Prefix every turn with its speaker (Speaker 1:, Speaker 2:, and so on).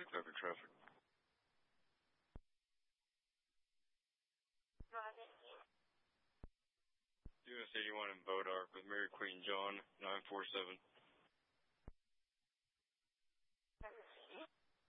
Speaker 1: Tucker traffic. US 81 in Bodark with Mary Queen John, 947.